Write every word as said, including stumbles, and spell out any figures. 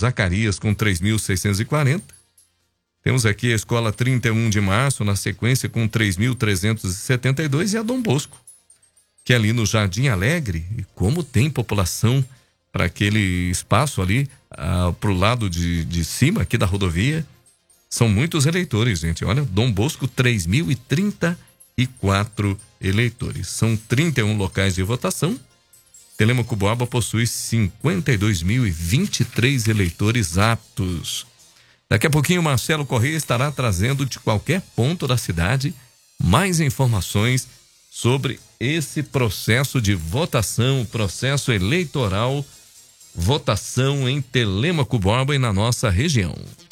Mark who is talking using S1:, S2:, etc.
S1: Zacarias com três mil seiscentos e quarenta. Temos aqui a escola trinta e um de março na sequência com três mil trezentos e setenta e dois e a Dom Bosco, que é ali no Jardim Alegre. E como tem população para aquele espaço ali, ah, pro lado de, de cima aqui da rodovia, são muitos eleitores, gente. Olha, Dom Bosco, três mil e trinta e quatro eleitores. São trinta e um locais de votação. Telêmaco Borba possui cinquenta e dois mil e vinte e três eleitores aptos. Daqui a pouquinho, Marcelo Corrêa estará trazendo de qualquer ponto da cidade mais informações sobre esse processo de votação, processo eleitoral, votação em Telêmaco Borba e na nossa região.